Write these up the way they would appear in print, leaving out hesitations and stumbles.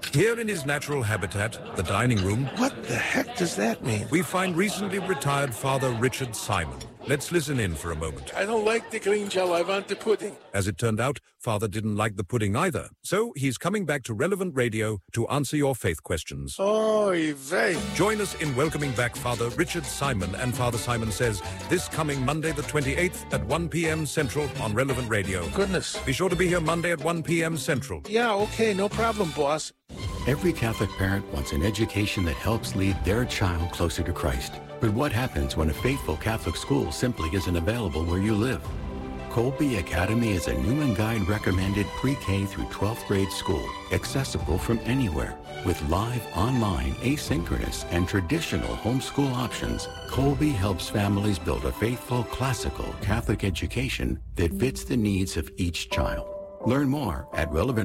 Here in his natural habitat, the dining room, What the heck does that mean? we find recently retired Father Richard Simon. Let's listen in for a moment. I don't like the green jello. I want the pudding. As it turned out, Father didn't like the pudding either. So he's coming back to Relevant Radio to answer your faith questions. Oy vey. Join us in welcoming back Father Richard Simon and Father Simon Says this coming Monday the 28th at 1 p.m. Central on Relevant Radio. Goodness. Be sure to be here Monday at 1 p.m. Central. Yeah, okay, no problem, boss. Every Catholic parent wants an education that helps lead their child closer to Christ. But what happens when a faithful Catholic school simply isn't available where you live? Colby Academy is a Newman Guide recommended pre-K through 12th grade school, accessible from anywhere. With live, online, asynchronous, and traditional homeschool options, Colby helps families build a faithful, classical Catholic education that fits the needs of each child. Learn more at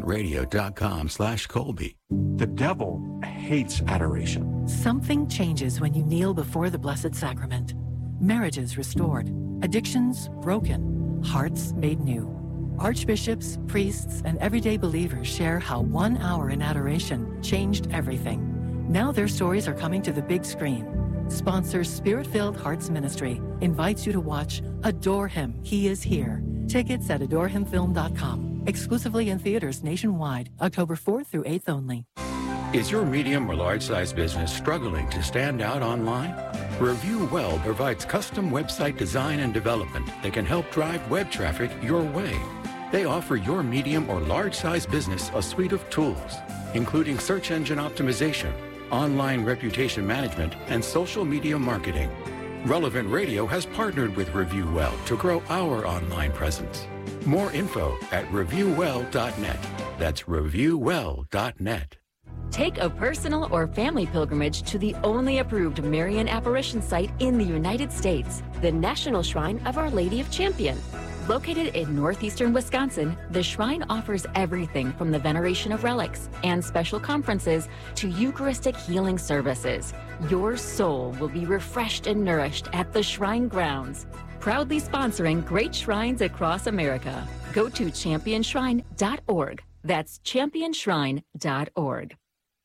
relevantradio.com/Colby. The devil hates adoration. Something changes when you kneel before the Blessed Sacrament. Marriages restored, addictions broken, hearts made new. Archbishops, priests, and everyday believers share how 1 hour in adoration changed everything. Now their stories are coming to the big screen. Sponsors Spirit-Filled Hearts Ministry invites you to watch Adore Him, He Is Here. Tickets at adorehimfilm.com. Exclusively in theaters nationwide, October 4th through 8th only. Is your medium or large size business struggling to stand out online? Review Well provides custom website design and development that can help drive web traffic your way. They offer your medium or large size business a suite of tools, including search engine optimization, online reputation management, and social media marketing. Relevant Radio has partnered with Review Well to grow our online presence. More info at reviewwell.net. That's reviewwell.net. Take a personal or family pilgrimage to the only approved Marian apparition site in the United States, the National Shrine of Our Lady of Champion. Located in northeastern Wisconsin, the shrine offers everything from the veneration of relics and special conferences to Eucharistic healing services. Your soul will be refreshed and nourished at the shrine grounds. Proudly sponsoring great shrines across America. Go to championshrine.org. That's championshrine.org.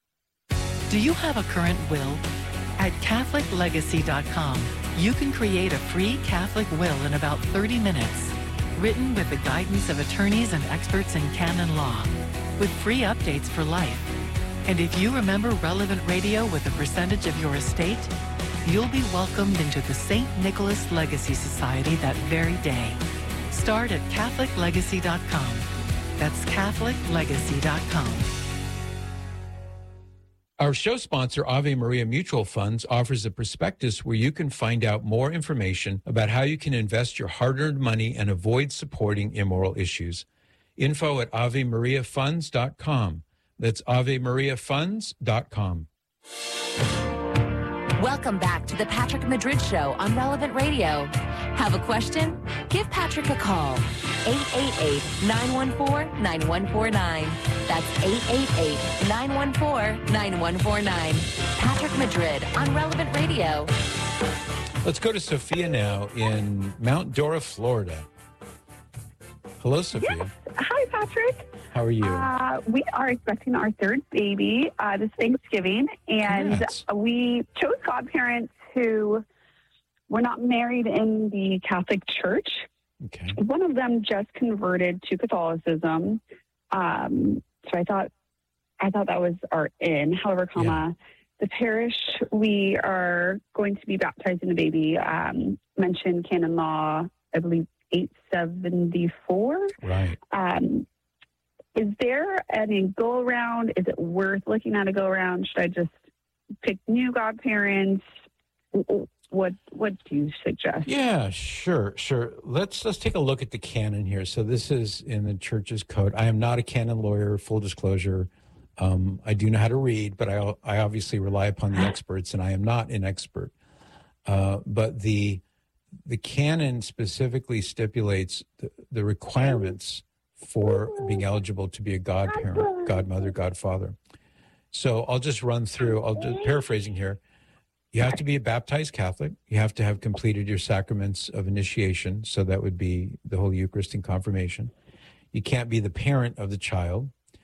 Do you have a current will? At CatholicLegacy.com, you can create a free Catholic will in about 30 minutes, written with the guidance of attorneys and experts in canon law, with free updates for life. And if you remember Relevant Radio with a percentage of your estate, you'll be welcomed into the St. Nicholas Legacy Society that very day. Start at CatholicLegacy.com. That's CatholicLegacy.com. Our show sponsor, Ave Maria Mutual Funds, offers a prospectus where you can find out more information about how you can invest your hard-earned money and avoid supporting immoral issues. Info at AveMariaFunds.com. That's AveMariaFunds.com. Welcome back to the Patrick Madrid Show on Relevant Radio. Have a question? Give Patrick a call. 888-914-9149. That's 888-914-9149. Patrick Madrid on Relevant Radio. Let's go to Sophia now in Mount Dora, Florida. Hello, Sophia. Yes. Hi, Patrick. How are you? We are expecting our third baby this Thanksgiving, and Congrats. we chose godparents who were not married in the Catholic Church. Okay. One of them just converted to Catholicism, so I thought that was our in. However, the parish we are going to be baptizing the baby mentioned canon law, I believe 874. Right. Is there any go around? Is it worth looking at a go around? Should I just pick new godparents? What do you suggest? Yeah, sure. Let's take a look at the canon here. So this is in the church's code. I am not a canon lawyer, full disclosure. I do know how to read, but I obviously rely upon the experts, and I am not an expert. But the canon specifically stipulates the requirements for being eligible to be a godparent, godmother, godfather. So I'll just run through, paraphrasing here. You have to be a baptized Catholic. You have to have completed your sacraments of initiation. So that would be the Holy Eucharist and confirmation. You can't be the parent of the child.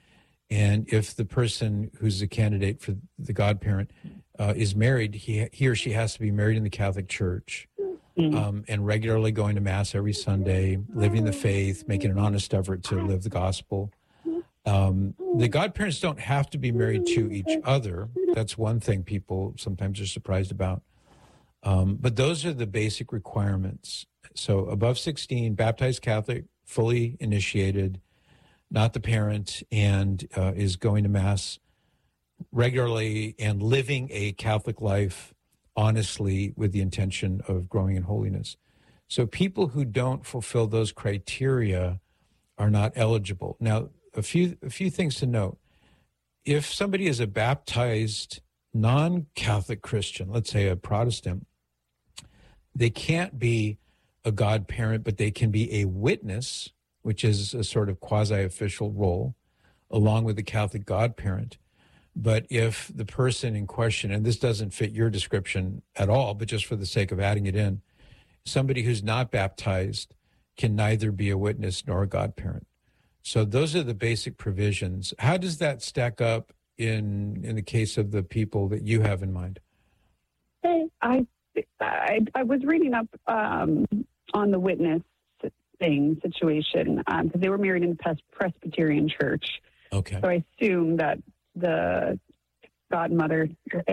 And if the person who's a candidate for the godparent is married, he or she has to be married in the Catholic Church and regularly going to Mass every Sunday, living the faith, making an honest effort to live the gospel. The godparents don't have to be married to each other. That's one thing people sometimes are surprised about. But those are the basic requirements. So above 16, baptized Catholic, fully initiated, not the parent, and is going to Mass regularly and living a Catholic life honestly with the intention of growing in holiness. So people who don't fulfill those criteria are not eligible. Now, a few things to note. If somebody is a baptized non-Catholic Christian, let's say a Protestant, they can't be a godparent, but they can be a witness, which is a sort of quasi-official role, along with the Catholic godparent. But if the person in question, and this doesn't fit your description at all, but just for the sake of adding it in, somebody who's not baptized can neither be a witness nor a godparent. So those are the basic provisions. How does that stack up in the case of the people that you have in mind? I was reading up on the witness situation because they were married in the Presbyterian Church. Okay. So I assume that the godmother,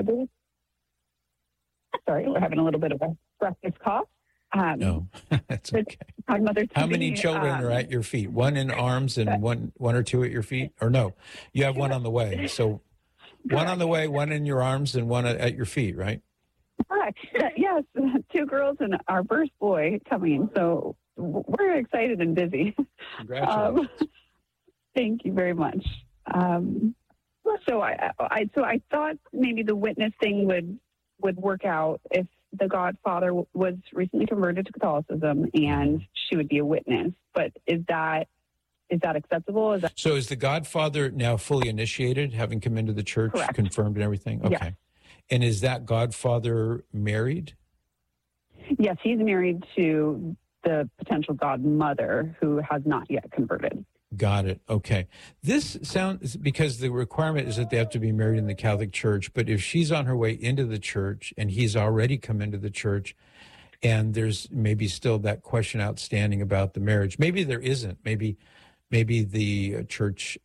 sorry, we're having a little bit of a breakfast cough. No, that's okay. Godmother How many children are at your feet? One in arms and one or two at your feet? Or no, you have one on the way. So one on the way, one in your arms and one at your feet, right? Correct. Yes, 2 girls and our first boy coming. So we're excited and busy. Congratulations. Thank you very much. So I thought maybe the witness thing would work out if the godfather was recently converted to Catholicism and she would be a witness. But is that acceptable? So is the godfather now fully initiated, having come into the church, Correct. confirmed and everything? Okay. Yes. And is that godfather married? Yes, he's married to the potential godmother who has not yet converted. Got it. Okay. This sounds, because the requirement is that they have to be married in the Catholic Church, but if she's on her way into the church and he's already come into the church and there's maybe still that question outstanding about the marriage, maybe there isn't. Maybe the church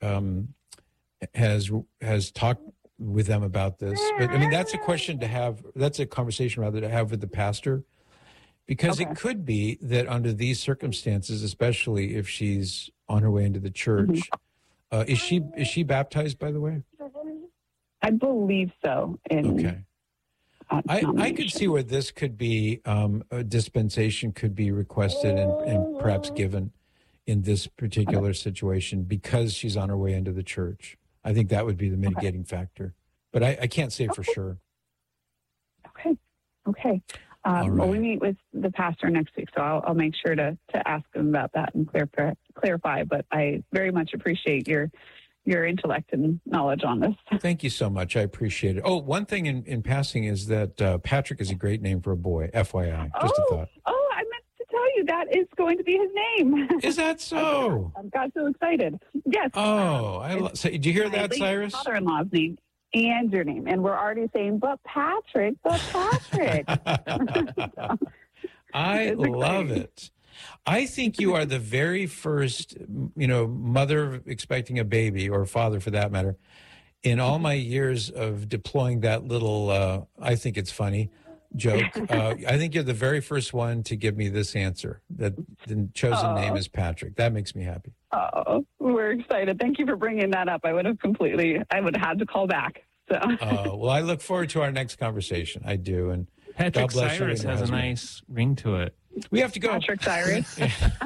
has talked with them about this. But I mean, that's a question to have, that's a conversation rather to have with the pastor, because It could be that under these circumstances, especially if she's on her way into the church, is she baptized, by the way? I believe so. Okay. I could see where this could be, a dispensation could be requested and perhaps given in this particular situation because she's on her way into the church. I think that would be the mitigating factor. But I can't say for sure. Okay. Right. Well, we meet with the pastor next week, so I'll make sure to ask him about that and clarify. But I very much appreciate your intellect and knowledge on this. Thank you so much. I appreciate it. Oh, one thing in passing is that Patrick is a great name for a boy, FYI. Just a thought. Oh, I meant to tell you that is going to be his name. Is that so? I got so excited. Yes. Oh, so, did you hear that, Cyrus? My father-in-law's name. And your name. And we're already saying, but Patrick. I love it. I think you are the very first, mother expecting a baby, or father for that matter, in all my years of deploying that little, I think it's funny, joke. I think you're the very first one to give me this answer, that the chosen name is Patrick. That makes me happy. Oh, we're excited. Thank you for bringing that up. I would have had to call back. So. Well, I look forward to our next conversation. I do. And Patrick Cyrus has a nice ring to it. We have to go. Patrick Cyrus.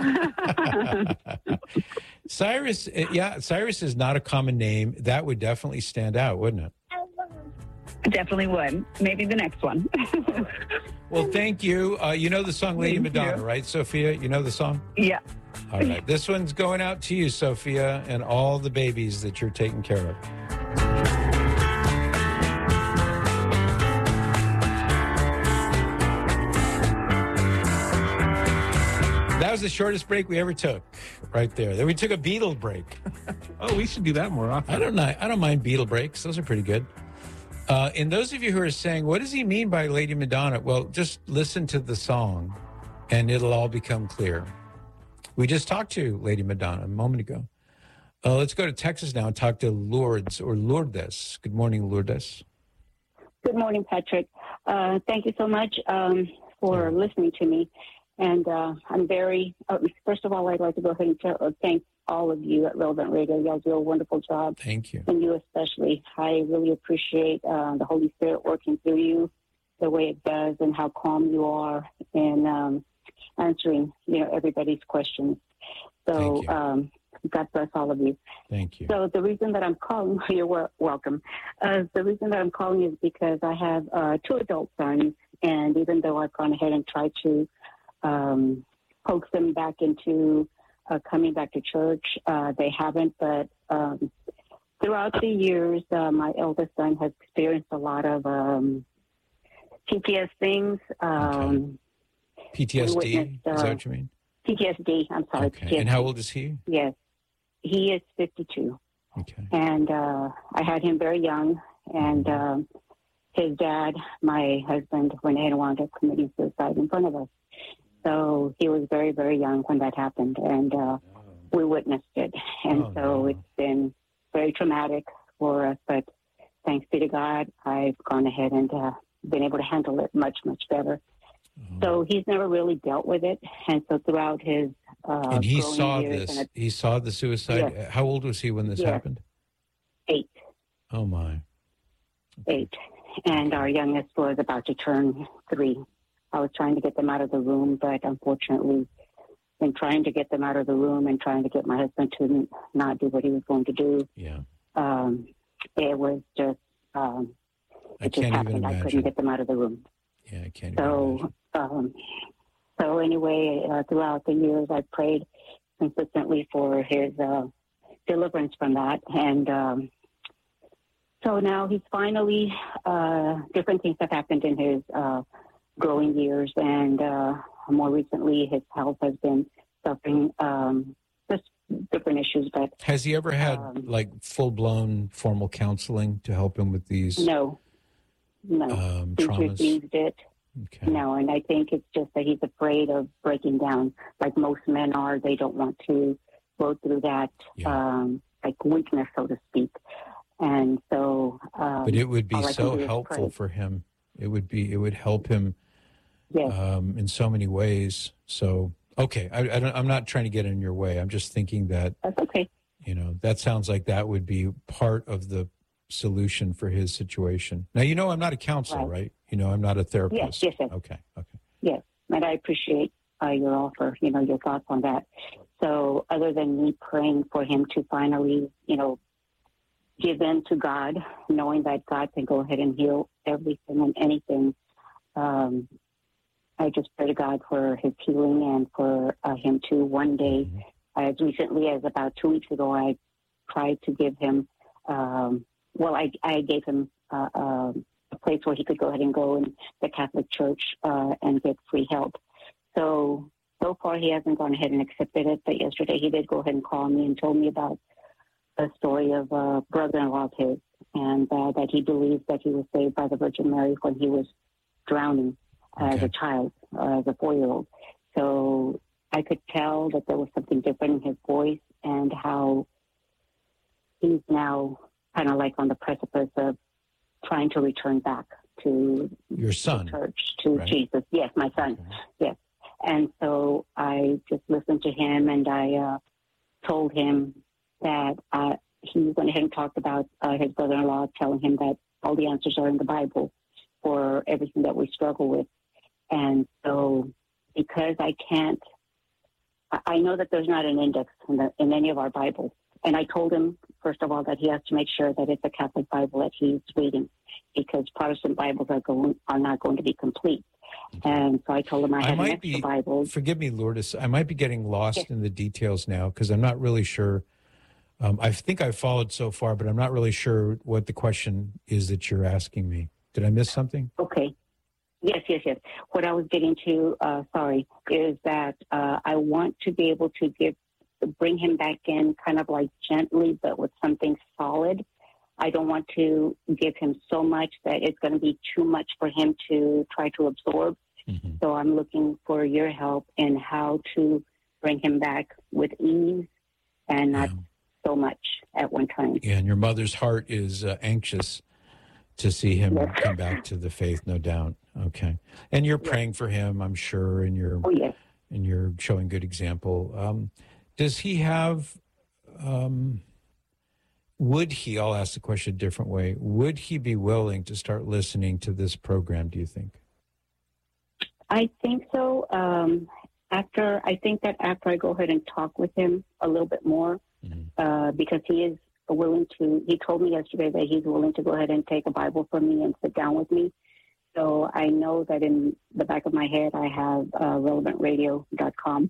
Cyrus, Cyrus is not a common name. That would definitely stand out, wouldn't it? Definitely would. Maybe the next one. Well, thank you. You know the song Lady Madonna, right, Sophia? You know the song? Yeah. All right. This one's going out to you, Sophia, and all the babies that you're taking care of. That was the shortest break we ever took, right there. Then we took a Beatle break. Oh, we should do that more often. I don't mind Beatle breaks. Those are pretty good. And those of you who are saying, what does he mean by Lady Madonna? Well, just listen to the song and it'll all become clear. We just talked to Lady Madonna a moment ago. Let's go to Texas now and talk to Lourdes or Lourdes. Good morning, Lourdes. Good morning, Patrick. Thank you so much for listening to me. And I'm very, first of all, I'd like to go ahead and thank all of you at Relevant Radio. Y'all do a wonderful job. Thank you. And you especially. I really appreciate the Holy Spirit working through you the way it does and how calm you are in answering, everybody's questions. So God bless all of you. Thank you. So the reason that I'm calling, you're welcome. The reason that I'm calling is because I have 2 adult sons, and even though I've gone ahead and tried to coax them back into coming back to church, they haven't. But throughout the years, my eldest son has experienced a lot of PTSD things. PTSD? Is that what you mean? PTSD, I'm sorry. Okay. PTSD. And how old is he? Yes. He is 52. Okay. And I had him very young. And his dad, my husband, went ahead and wound up committing suicide in front of us. So he was very, very young when that happened. And we witnessed it. And it's been very traumatic for us. But thanks be to God, I've gone ahead and been able to handle it much, much better. So he's never really dealt with it. And so throughout his and he saw this. He saw the suicide. Yes. How old was he when this happened? 8. Oh, my. 8. And our youngest was about to turn 3. I was trying to get them out of the room, but unfortunately, in trying to get them out of the room and trying to get my husband to not do what he was going to do, it was just, it just happened. I couldn't get them out of the room. Yeah, I can't even imagine. So anyway, throughout the years, I prayed consistently for his deliverance from that. And so now he's finally, different things have happened in his growing years. And more recently, his health has been suffering just different issues. But has he ever had full-blown formal counseling to help him with these? No. He's traumas? refused it. Okay. No, and I think it's just that he's afraid of breaking down, like most men are. They don't want to go through that, weakness, so to speak. And so, but it would be so helpful for him. It would help him in so many ways. So, okay, I'm not trying to get in your way. I'm just thinking that that's okay. That sounds like that would be part of the solution for his situation. Now, I'm not a counselor, right? I'm not a therapist. Yes. Okay. Yes, and I appreciate your offer, your thoughts on that. So other than me praying for him to finally, give in to God, knowing that God can go ahead and heal everything and anything, I just pray to God for his healing and for him to one day, as recently as about 2 weeks ago, I tried to give him, I gave him a place where he could go ahead and go in the Catholic Church and get free help. So far he hasn't gone ahead and accepted it, but yesterday he did go ahead and call me and told me about a story of a brother-in-law of his, and that he believes that he was saved by the Virgin Mary when he was drowning as a child, as a 4-year-old. So I could tell that there was something different in his voice and how he's now kind of like on the precipice of trying to return back to your son, the church, to Jesus. Yes, my son. Okay. Yes. And so I just listened to him, and I told him that he went ahead and talked about his brother-in-law, telling him that all the answers are in the Bible for everything that we struggle with. And so because I know that there's not an index in any of our Bibles. And I told him, first of all, that he has to make sure that it's a Catholic Bible that he's reading, because Protestant Bibles are not going to be complete. And so I told him I had an extra Bible. Forgive me, Lourdes. I might be getting lost in the details now because I'm not really sure. I think I followed so far, but I'm not really sure what the question is that you're asking me. Did I miss something? Okay. Yes. What I was getting to, is that I want to be able to bring him back in kind of like gently, but with something solid. I don't want to give him so much that it's going to be too much for him to try to absorb. Mm-hmm. So I'm looking for your help in how to bring him back with ease and not so much at one time. Yeah, and your mother's heart is anxious to see him come back to the faith, no doubt. Okay. And you're praying for him, I'm sure, and you're showing good example. Does he have, would he, I'll ask the question a different way, would he be willing to start listening to this program, do you think? I think so. After I go ahead and talk with him a little bit more, because he is willing to, he told me yesterday that he's willing to go ahead and take a Bible from me and sit down with me. So I know that in the back of my head, I have relevantradio.com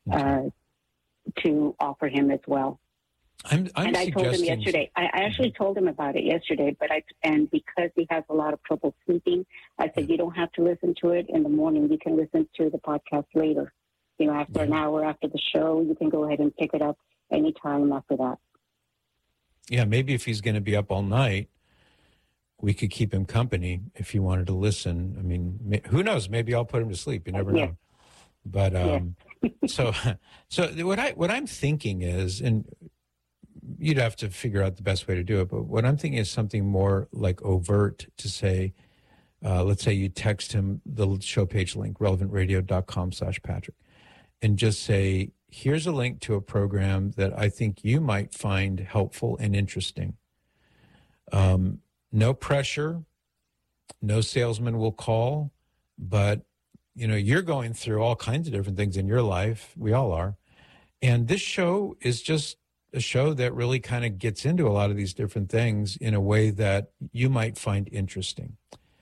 to offer him as well. I told him yesterday. I actually told him about it yesterday, and because he has a lot of trouble sleeping, I said, you don't have to listen to it in the morning. You can listen to the podcast later. After an hour after the show, you can go ahead and pick it up anytime after that. Yeah, maybe if he's going to be up all night, we could keep him company if he wanted to listen. I mean, who knows? Maybe I'll put him to sleep. You never know. But so what I'm thinking is, and you'd have to figure out the best way to do it, but what I'm thinking is something more like overt to say, let's say you text him the show page link, relevantradio.com/Patrick, and just say, here's a link to a program that I think you might find helpful and interesting. No pressure, no salesman will call, but you're going through all kinds of different things in your life. We all are. And this show is just a show that really kind of gets into a lot of these different things in a way that you might find interesting.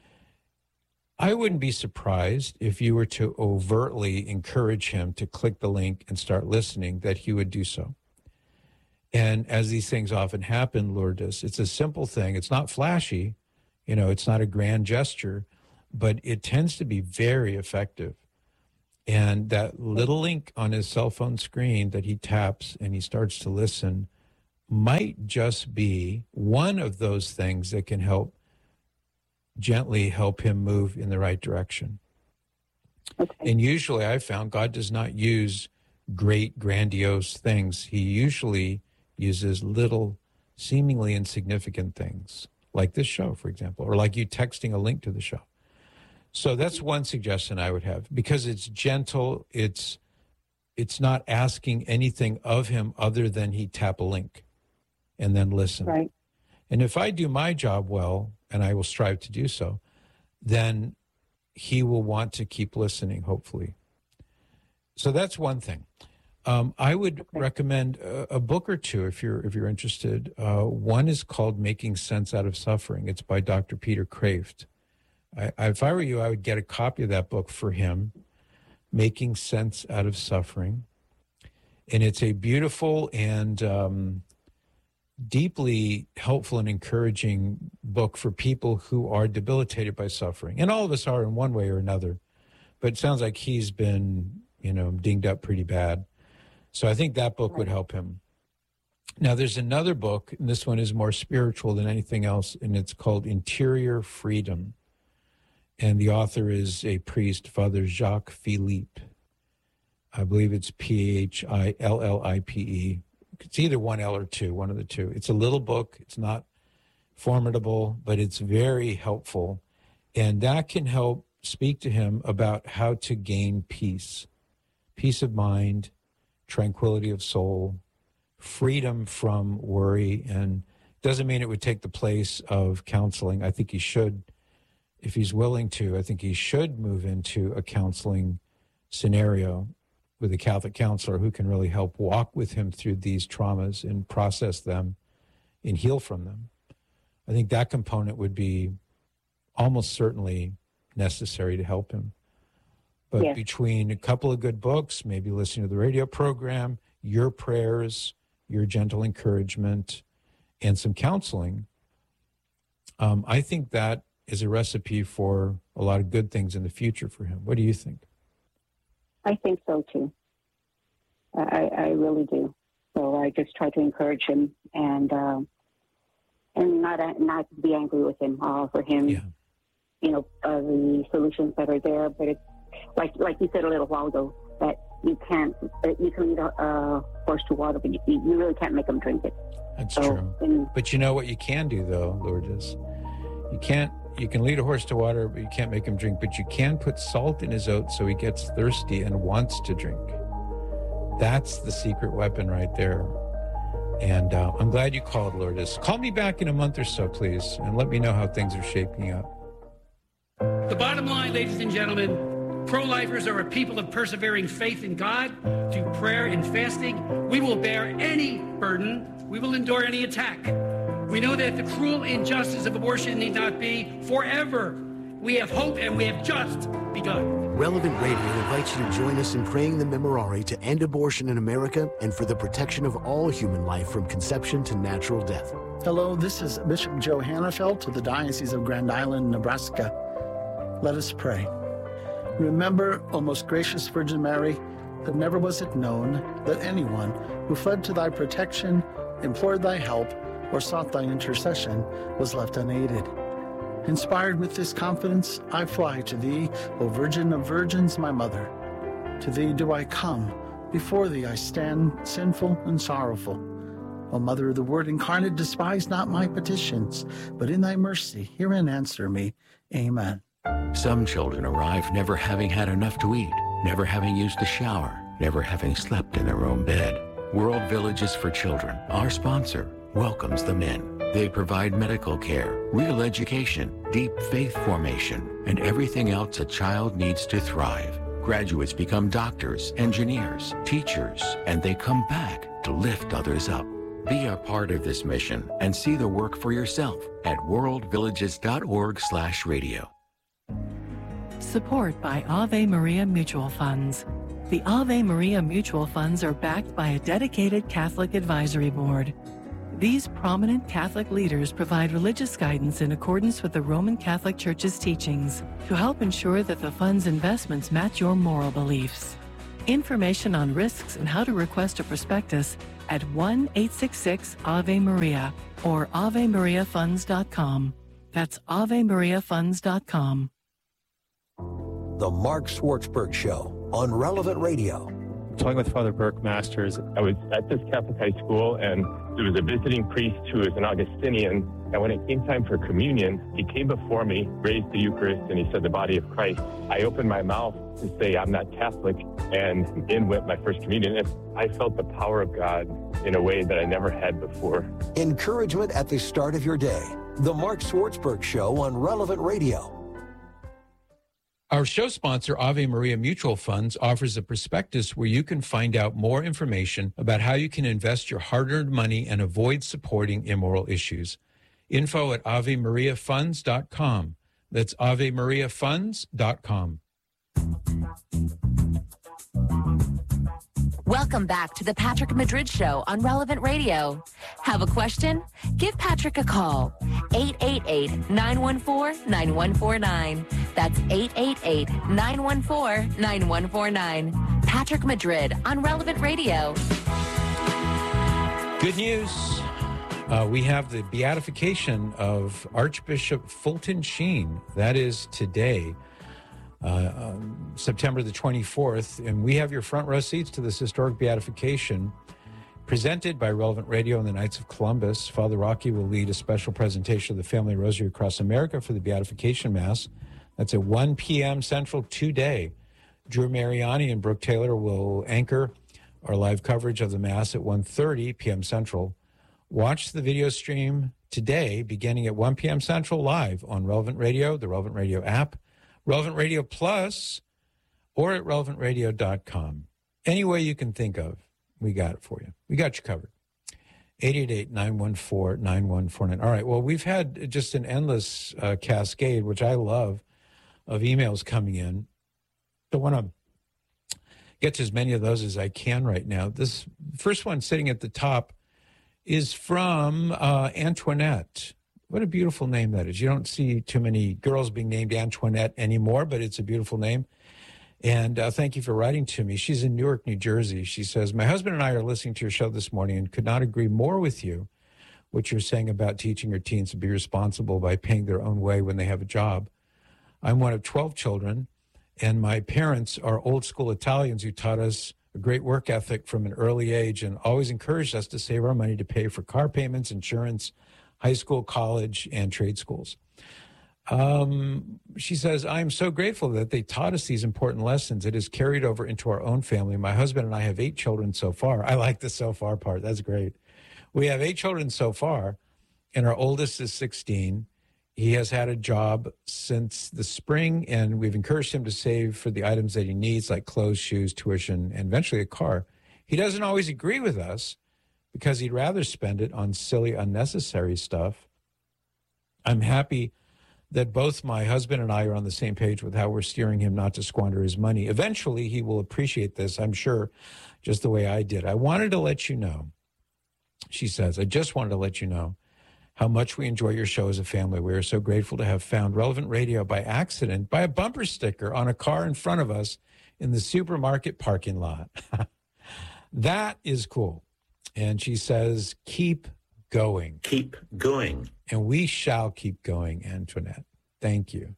I wouldn't be surprised if you were to overtly encourage him to click the link and start listening, that he would do so. And as these things often happen, Lourdes, it's a simple thing. It's not flashy. It's not a grand gesture, but it tends to be very effective. And that little link on his cell phone screen that he taps and he starts to listen might just be one of those things that can gently help him move in the right direction. Okay. And usually I've found God does not use great, grandiose things. He usually uses little, seemingly insignificant things, like this show, for example, or like you texting a link to the show. So that's one suggestion I would have, because it's gentle. It's not asking anything of him other than he tap a link and then listen. Right. And if I do my job well, and I will strive to do so, then he will want to keep listening, hopefully. So that's one thing. I would recommend a book or two if you're interested. One is called Making Sense Out of Suffering. It's by Dr. Peter Kraft. If I were you, I would get a copy of that book for him, Making Sense Out of Suffering. And it's a beautiful and deeply helpful and encouraging book for people who are debilitated by suffering. And all of us are in one way or another. But it sounds like he's been, dinged up pretty bad. So I think that book would help him. Now, there's another book, and this one is more spiritual than anything else, and it's called Interior Freedom. And the author is a priest, Father Jacques Philippe. I believe it's Phillippe. It's either one L or two, one of the two. It's a little book. It's not formidable, but it's very helpful. And that can help speak to him about how to gain peace of mind, tranquility of soul, freedom from worry. And doesn't mean it would take the place of counseling. I think he should, if he's willing to, I think he should move into a counseling scenario with a Catholic counselor who can really help walk with him through these traumas and process them and heal from them. I think that component would be almost certainly necessary to help him. But between a couple of good books, maybe listening to the radio program, your prayers, your gentle encouragement, and some counseling, I think that is a recipe for a lot of good things in the future for him. What do you think? I think so too. I really do. So I just try to encourage him and not be angry with him. I'll offer him, the solutions that are there. But it's like you said a little while ago, that you can lead a horse to water, but you really can't make him drink it. That's true. But you know what you can do, though, Lourdes? You can lead a horse to water, but you can't make him drink. But you can put salt in his oats so he gets thirsty and wants to drink. That's the secret weapon right there. And I'm glad you called, Lourdes. Call me back in a month or so, please, and let me know how things are shaping up. The bottom line, ladies and gentlemen, pro-lifers are a people of persevering faith in God through prayer and fasting. We will bear any burden. We will endure any attack. We know that the cruel injustice of abortion need not be forever. We have hope, and we have just begun. Relevant Radio invites you to join us in praying the Memorare to end abortion in America and for the protection of all human life from conception to natural death. Hello, this is Bishop Joe Hannafelt of the Diocese of Grand Island, Nebraska. Let us pray. Remember, O most gracious Virgin Mary, that never was it known that anyone who fled to thy protection, implored thy help, or sought thy intercession was left unaided. Inspired with this confidence, I fly to thee, O Virgin of Virgins, my mother. To thee do I come, before thee I stand, sinful and sorrowful. O Mother of the Word incarnate, despise not my petitions, but in thy mercy hear and answer me. Amen. Some children arrive never having had enough to eat, never having used a shower, never having slept in their own bed. World Villages for Children, our sponsor, welcomes them in. They provide medical care, real education, deep faith formation, and everything else a child needs to thrive. Graduates become doctors, engineers, teachers, and they come back to lift others up. Be a part of this mission and see the work for yourself at worldvillages.org/radio. Support by Ave Maria Mutual Funds. The Ave Maria Mutual Funds are backed by a dedicated Catholic advisory board. These prominent Catholic leaders provide religious guidance in accordance with the Roman Catholic Church's teachings to help ensure that the fund's investments match your moral beliefs. Information on risks and how to request a prospectus at 1-866-AVE-MARIA or AveMariaFunds.com. That's AveMariaFunds.com. The Mark Schwartzberg Show on Relevant Radio. Talking with Father Burke Masters, I was at this Catholic high school, and there was a visiting priest who was an Augustinian, and when it came time for communion, he came before me, raised the Eucharist, and he said, "The body of Christ." I opened my mouth to say, "I'm not Catholic," and in went my first communion. And I felt the power of God in a way that I never had before. Encouragement at the start of your day. The Mark Schwartzberg Show on Relevant Radio. Our show sponsor, Ave Maria Mutual Funds, offers a prospectus where you can find out more information about how you can invest your hard-earned money and avoid supporting immoral issues. Info at AveMariaFunds.com. That's AveMariaFunds.com. Welcome back to the Patrick Madrid Show on Relevant Radio. Have a question? Give Patrick a call. 888-914-9149. That's 888-914-9149. Patrick Madrid on Relevant Radio. Good news. We have the beatification of Archbishop Fulton Sheen. That is today. September the 24th, and we have your front row seats to this historic beatification presented by Relevant Radio and the Knights of Columbus. Father Rocky will lead a special presentation of the Family Rosary across America for the Beatification Mass. That's at 1 p.m. Central today. Drew Mariani and Brooke Taylor will anchor our live coverage of the Mass at 1:30 p.m. Central. Watch the video stream today beginning at 1 p.m. Central live on Relevant Radio, the Relevant Radio app, Relevant Radio Plus, or at relevantradio.com. Any way you can think of, we got it for you. We got you covered. 888-914-9149. All right, well, we've had just an endless cascade, which I love, of emails coming in. I want to get to as many of those as I can right now. This first one sitting at the top is from Antoinette. What a beautiful name that is. You don't see too many girls being named Antoinette anymore, but it's a beautiful name. And thank you for writing to me. She's in Newark, New Jersey. She says, my husband and I are listening to your show this morning and could not agree more with you, what you're saying about teaching your teens to be responsible by paying their own way when they have a job. I'm one of 12 children, and my parents are old school Italians who taught us a great work ethic from an early age and always encouraged us to save our money to pay for car payments, insurance, high school, college, and trade schools. She says, I'm so grateful that they taught us these important lessons. It has carried over into our own family. My husband and I have 8 children so far. I like the so far part. That's great. We have 8 children so far, and our oldest is 16. He has had a job since the spring, and we've encouraged him to save for the items that he needs, like clothes, shoes, tuition, and eventually a car. He doesn't always agree with us because he'd rather spend it on silly, unnecessary stuff. I'm happy that both my husband and I are on the same page with how we're steering him not to squander his money. Eventually, he will appreciate this, I'm sure, just the way I did. I wanted to let you know, she says, I just wanted to let you know how much we enjoy your show as a family. We are so grateful to have found Relevant Radio by accident, by a bumper sticker on a car in front of us in the supermarket parking lot. That is cool. And she says, keep going. Keep going. And we shall keep going, Antoinette. Thank you.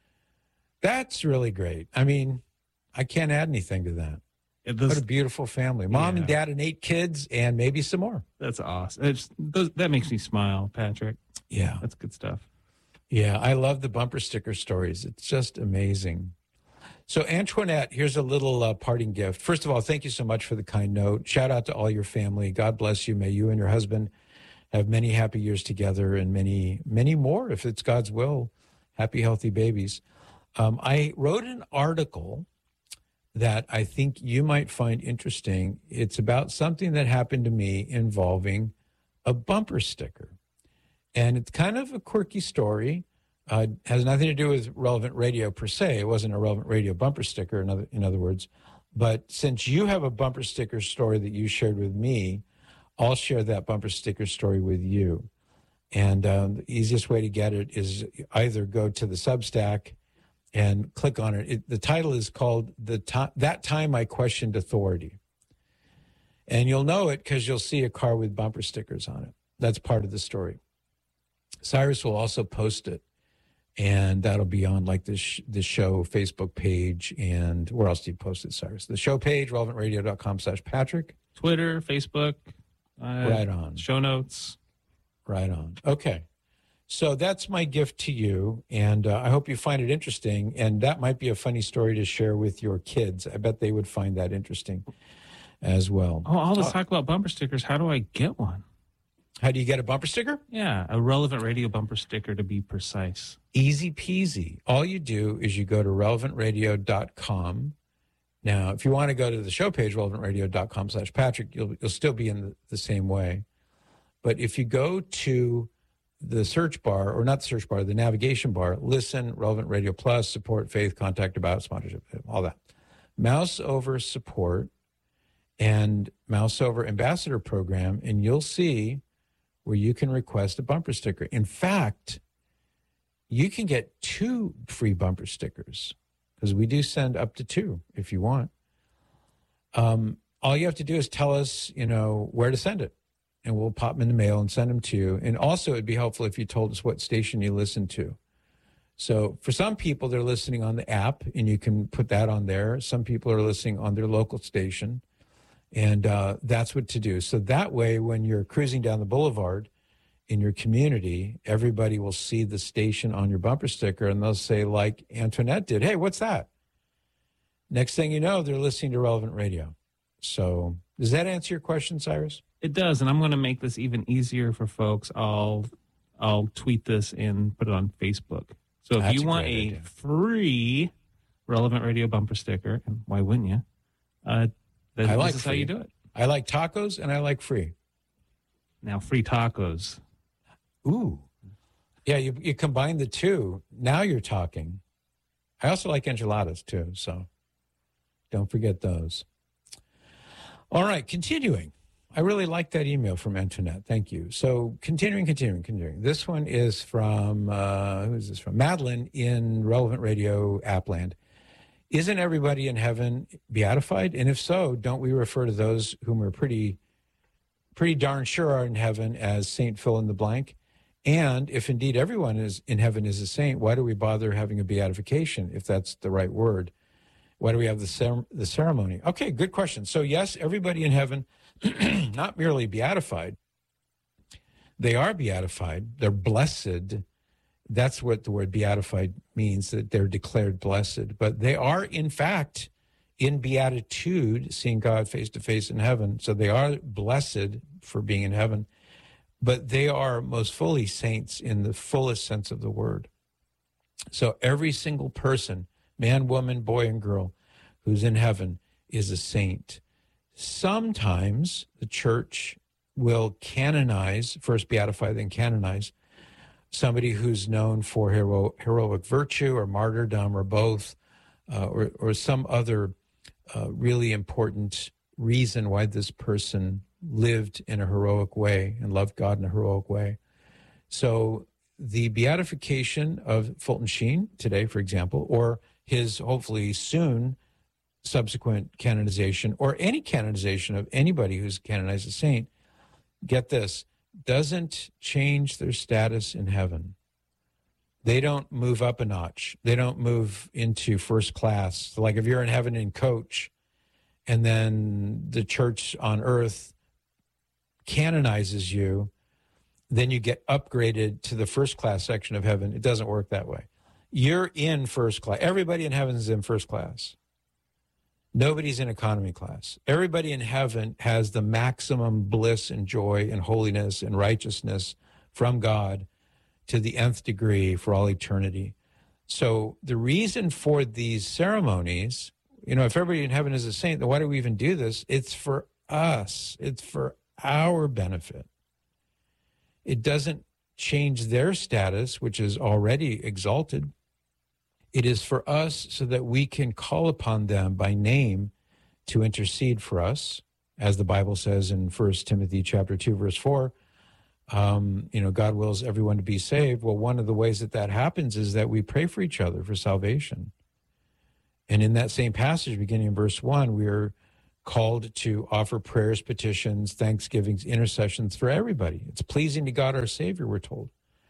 That's really great. I mean, I can't add anything to that. What a beautiful family. Mom and dad and 8 kids and maybe some more. That's awesome. That makes me smile, Patrick. Yeah. That's good stuff. Yeah, I love the bumper sticker stories. It's just amazing. So, Antoinette, here's a little parting gift. First of all, thank you so much for the kind note. Shout out to all your family. God bless you. May you and your husband have many happy years together and many, many more, if it's God's will. Happy, healthy babies. I wrote an article that I think you might find interesting. It's about something that happened to me involving a bumper sticker. And it's kind of a quirky story. Has nothing to do with Relevant Radio per se. It wasn't a Relevant Radio bumper sticker, in other words. But since you have a bumper sticker story that you shared with me, I'll share that bumper sticker story with you. And the easiest way to get it is either go to the Substack and click on it. The title is called That Time I Questioned Authority. And you'll know it because you'll see a car with bumper stickers on it. That's part of the story. Cyrus will also post it. And that'll be on like the show Facebook page. And where else do you post it, Cyrus? The show page, relevantradio.com/Patrick. Twitter, Facebook. Right on. Show notes. Right on. Okay. So that's my gift to you. And I hope you find it interesting. And that might be a funny story to share with your kids. I bet they would find that interesting as well. Oh, all this talk about bumper stickers. How do I get one? How do you get a bumper sticker? Yeah, a Relevant Radio bumper sticker to be precise. Easy peasy. All you do is you go to relevantradio.com. Now, if you want to go to the show page, relevantradio.com/Patrick, you'll still be in the same way. But if you go to the search bar, or not the search bar, the navigation bar, listen, Relevant Radio Plus, support, faith, contact, about, sponsorship, all that. Mouse over support and mouse over ambassador program, and you'll see where you can request a bumper sticker. In fact, you can get 2 free bumper stickers because we do send up to 2 if you want. All you have to do is tell us, where to send it, and we'll pop them in the mail and send them to you. And also, it'd be helpful if you told us what station you listen to. So for some people, they're listening on the app, and you can put that on there. Some people are listening on their local station. And that's what to do. So that way, when you're cruising down the boulevard in your community, everybody will see the station on your bumper sticker, and they'll say, like Antoinette did, hey, what's that? Next thing you know, they're listening to Relevant Radio. So does that answer your question, Cyrus? It does, and I'm going to make this even easier for folks. I'll tweet this and put it on Facebook. So if you want a free Relevant Radio bumper sticker, and why wouldn't you? This is how you do it. I like tacos and I like free. Now, free tacos. Ooh. Yeah, you combine the two. Now you're talking. I also like enchiladas too, so don't forget those. All right, continuing. I really like that email from Antoinette. Thank you. So continuing. This one is from, who is this from? Madeline in Relevant Radio Appland. Isn't everybody in heaven beatified? And if so, don't we refer to those whom we're pretty darn sure are in heaven as Saint fill in the blank? And if indeed everyone is in heaven is a saint, why do we bother having a beatification, if that's the right word? Why do we have the ceremony? Okay, good question. So yes, everybody in heaven, not merely beatified, they are beatified. They're blessed. That's what the word beatified means, that they're declared blessed. But they are, in fact, in beatitude, seeing God face to face in heaven. So they are blessed for being in heaven. But they are most fully saints in the fullest sense of the word. So every single person, man, woman, boy, and girl, who's in heaven is a saint. Sometimes the church will canonize, first beatify, then canonize, somebody who's known for heroic virtue or martyrdom or both, or some other really important reason why this person lived in a heroic way and loved God in a heroic way. So the beatification of Fulton Sheen today, for example, or his hopefully soon subsequent canonization, or any canonization of anybody who's canonized a saint, get this, doesn't change their status in heaven. They don't move up a notch. They don't move into first class. So like if you're in heaven in coach, and then the church on earth canonizes you, then you get upgraded to the first class section of heaven. It doesn't work that way. You're in first class. Everybody in heaven is in first class. Nobody's in economy class. Everybody in heaven has the maximum bliss and joy and holiness and righteousness from God to the nth degree for all eternity. So the reason for these ceremonies, you know, if everybody in heaven is a saint, then why do we even do this? It's for us. It's for our benefit. It doesn't change their status, which is already exalted. It is for us so that we can call upon them by name to intercede for us, as the Bible says in 1 Timothy chapter 2, verse 4. God wills everyone to be saved. Well, one of the ways that happens is that we pray for each other for salvation. And in that same passage, beginning in verse 1, we are called to offer prayers, petitions, thanksgivings, intercessions for everybody. It's pleasing to God our Savior, we're told.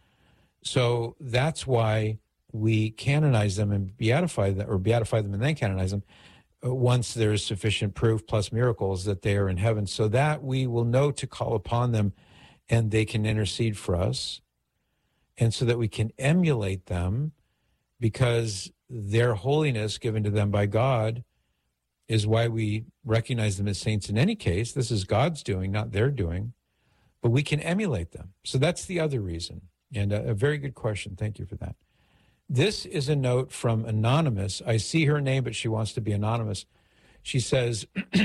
So that's why we canonize them and beatify them, or beatify them and then canonize them, once there is sufficient proof plus miracles that they are in heaven, so that we will know to call upon them and they can intercede for us, and so that we can emulate them, because their holiness given to them by God is why we recognize them as saints in any case. This is God's doing, not their doing, but we can emulate them. So that's the other reason. And a very good question. Thank you for that. This is a note from Anonymous. I see her name, but she wants to be anonymous. She says,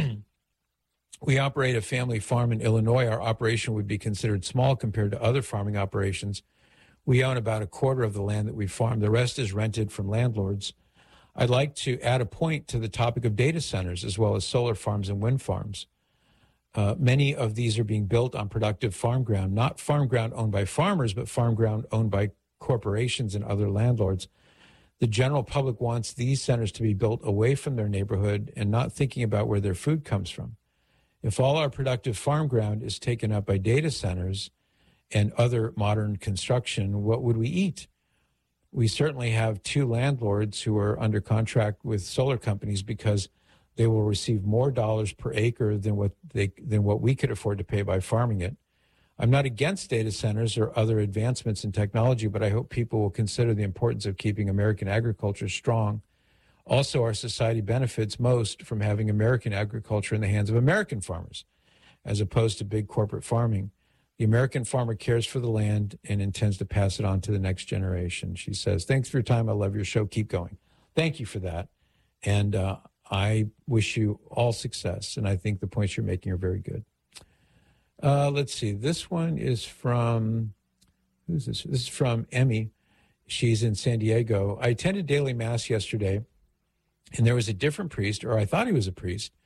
we operate a family farm in Illinois. Our operation would be considered small compared to other farming operations. We own about a quarter of the land that we farm. The rest is rented from landlords. I'd like to add a point to the topic of data centers, as well as solar farms and wind farms. Many of these are being built on productive farm ground, not farm ground owned by farmers, but farm ground owned by corporations and other landlords. The general public wants these centers to be built away from their neighborhood and not thinking about where their food comes from. If all our productive farm ground is taken up by data centers and other modern construction, what would we eat? We certainly have 2 landlords who are under contract with solar companies because they will receive more dollars per acre than what we could afford to pay by farming it. I'm not against data centers or other advancements in technology, but I hope people will consider the importance of keeping American agriculture strong. Also, our society benefits most from having American agriculture in the hands of American farmers, as opposed to big corporate farming. The American farmer cares for the land and intends to pass it on to the next generation. She says, thanks for your time. I love your show. Keep going. Thank you for that. And I wish you all success. And I think the points you're making are very good. Let's see. This one is from, who's this? This is from Emmy. She's in San Diego. I attended daily mass yesterday, and there was a different priest, or I thought he was a priest,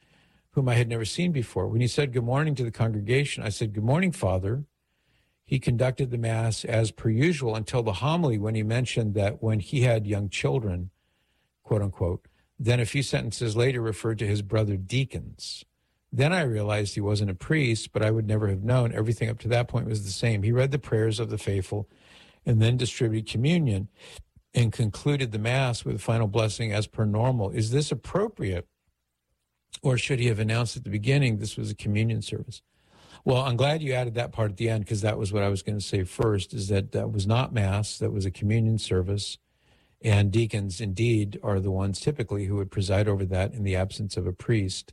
whom I had never seen before. When he said good morning to the congregation, I said, "Good morning, Father." He conducted the Mass as per usual until the homily, when he mentioned that when he had young children, quote unquote, then a few sentences later referred to his brother deacons. Then I realized he wasn't a priest, but I would never have known. Everything up to that point was the same. He read the prayers of the faithful and then distributed communion and concluded the Mass with a final blessing as per normal. Is this appropriate? Or should he have announced at the beginning this was a communion service? Well, I'm glad you added that part at the end, because that was what I was going to say first, is that that was not Mass, that was a communion service. And deacons, indeed, are the ones typically who would preside over that in the absence of a priest.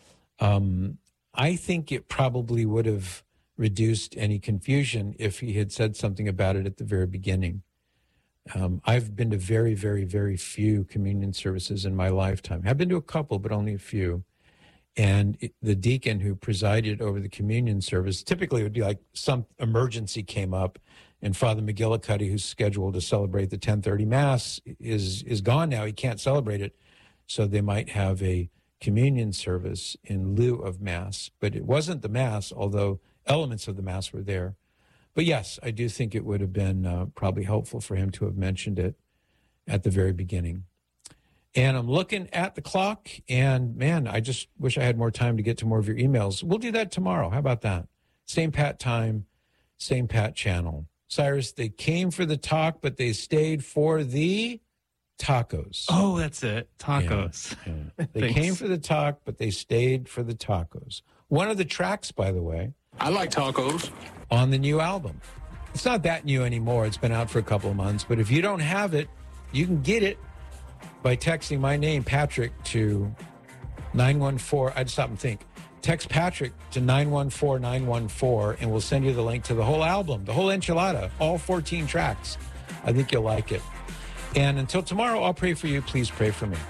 I think it probably would have reduced any confusion if he had said something about it at the very beginning. I've been to very, very, very few communion services in my lifetime. I've been to a couple, but only a few. And the deacon who presided over the communion service, typically it would be like some emergency came up, and Father McGillicuddy, who's scheduled to celebrate the 10:30 Mass, is gone now. He can't celebrate it. So they might have a communion service in lieu of Mass. But it wasn't the Mass, although elements of the Mass were there. But yes, I do think it would have been probably helpful for him to have mentioned it at the very beginning. And I'm looking at the clock, and man, I just wish I had more time to get to more of your emails. We'll do that tomorrow. How about that? Same Pat time, same Pat channel. Cyrus, they came for the talk, but they stayed for the tacos. Oh, that's it. Tacos. Yeah, yeah. They came for the talk, but they stayed for the tacos. One of the tracks, by the way. I like tacos. On the new album. It's not that new anymore. It's been out for a couple of months. But if you don't have it, you can get it by texting my name, Patrick, to 914. I'd stop and think. Text Patrick to 914-914, and we'll send you the link to the whole album, the whole enchilada, all 14 tracks. I think you'll like it. And until tomorrow, I'll pray for you. Please pray for me.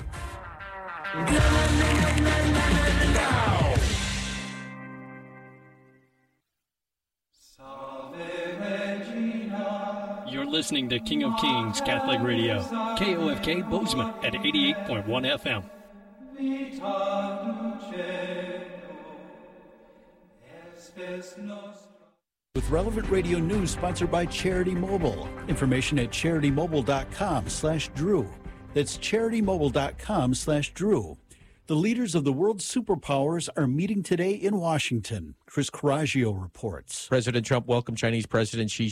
You're listening to King of Kings Catholic Radio, KOFK Bozeman at 88.1 FM. With relevant radio news sponsored by Charity Mobile. Information at CharityMobile.com/Drew. That's CharityMobile.com/Drew. The leaders of the world's superpowers are meeting today in Washington. Chris Coraggio reports. President Trump welcomed Chinese President Xi